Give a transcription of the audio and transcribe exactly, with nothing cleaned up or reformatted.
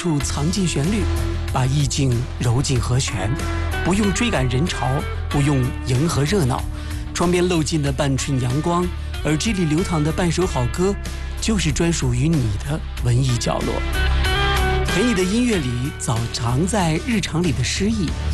处藏进旋律，把意境揉进和弦，不用追赶人潮，不用迎合热闹，窗边漏进的半寸阳光，耳机里流淌的半首好歌，就是专属于你的文艺角落。陪你的音乐里，早藏在日常里的诗意，